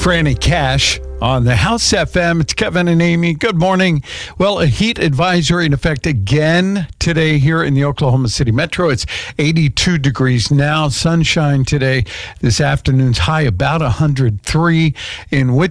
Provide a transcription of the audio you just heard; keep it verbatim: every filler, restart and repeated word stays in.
Franny Cash on the House F M. It's Kevin and Amy. Good morning. Well, a heat advisory in effect again today here in the Oklahoma City Metro. It's eighty-two degrees now. Sunshine today. This afternoon's high about one hundred three in Wichita.